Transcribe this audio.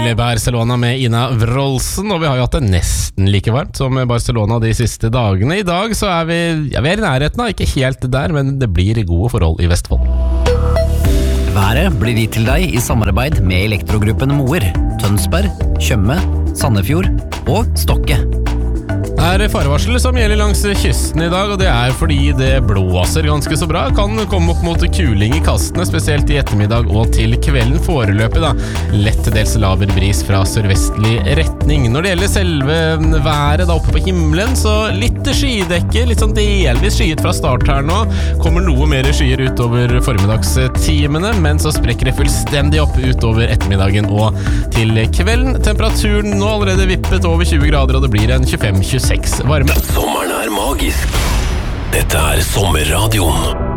til Barcelona med Ina Wroldsen, og vi har jo hatt det nesten like varmt som Barcelona de siste dagene. I dag så vi er i nærheten av, ikke helt der, men det blir gode forhold i Vestfold. Været blir gitt til deg i samarbeid med elektrogruppen Moer, Tønsberg, Tjøme, Sandefjord og Stokke. Det farevarsel som gjelder langs kysten i dag, og det fordi det blåser ganske så bra. Kan komme opp mot kuling i kastene, spesielt i ettermiddag og til kvelden. Foreløpig lett dels laver bris fra sørvestlig retning. Når det gjelder selve været oppe på himmelen, så litt skydekke, litt sånn delvis skyet fra start her nå. Kommer noe mer skyer utover formiddagstimene, men så sprekker det fullstendig opp utover ettermiddagen og til kvelden. Temperaturen nå allerede vippet over 20 grader, og det blir en 25-26 varme. Sommeren magisk. Dette sommerradioen.